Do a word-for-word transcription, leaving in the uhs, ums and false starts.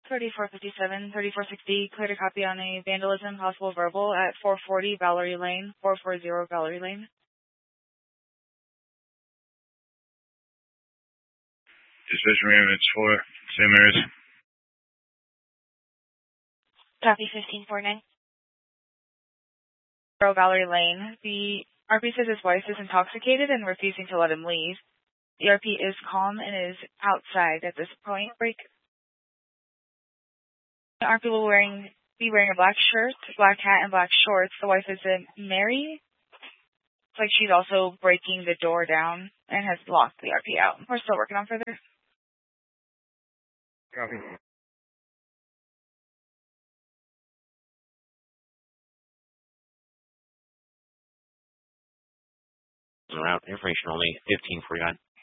thirty-four fifty-seven, thirty-four sixty, clear to copy on a vandalism, possible verbal at four forty Valerie Lane, four forty Valerie Lane. Dispatch Ambulance for Saint Mary's. Copy fifteen forty-nine. Valerie Lane. The R P says his wife is intoxicated and refusing to let him leave. The R P is calm and is outside at this point. Break. The R P will wearing, be wearing a black shirt, black hat, and black shorts. The wife is a Mary. It's like she's also breaking the door down and has locked the R P out. We're still working on further. Copy. Route information only fifteen forty-nine.